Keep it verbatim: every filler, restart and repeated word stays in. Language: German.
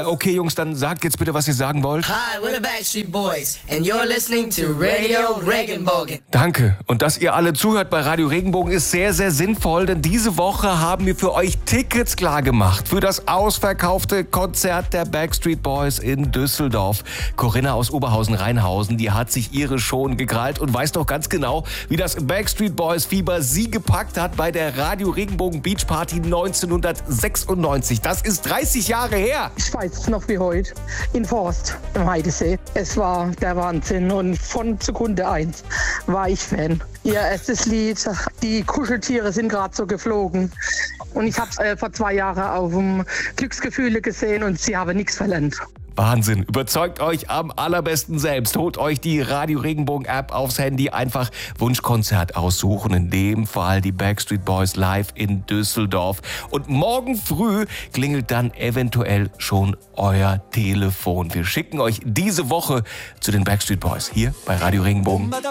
Äh, okay, Jungs, dann sagt jetzt bitte, was ihr sagen wollt. Hi, we're the Backstreet Boys and you're listening to Radio Regenbogen. Danke. Und dass ihr alle zuhört bei Radio Regenbogen ist sehr, sehr sinnvoll, denn diese Woche haben wir für euch Tickets klar gemacht für das ausverkaufte Konzert der Backstreet Boys in Düsseldorf. Corinna aus Oberhausen-Rheinhausen, die hat sich ihre schon gekrallt und weiß doch ganz genau, wie das Backstreet Boys Fieber sie gepackt hat bei der Radio Regenbogen Beach Party neunzehnhundertsechsundneunzig. Das ist dreißig Jahre her. Ich weiß es noch wie heute, in Forst im Heidesee. Es war der Wahnsinn und von Sekunde eins war ich Fan. Ihr erstes Lied, die Kuscheltiere sind gerade so geflogen. Und ich habe es äh, vor zwei Jahren auf dem Glücksgefühle gesehen und sie haben nichts verlernt. Wahnsinn. Überzeugt euch am allerbesten selbst. Holt euch die Radio Regenbogen App aufs Handy. Einfach Wunschkonzert aussuchen. In dem Fall die Backstreet Boys live in Düsseldorf. Und morgen früh klingelt dann eventuell schon euer Telefon. Wir schicken euch diese Woche zu den Backstreet Boys hier bei Radio Regenbogen.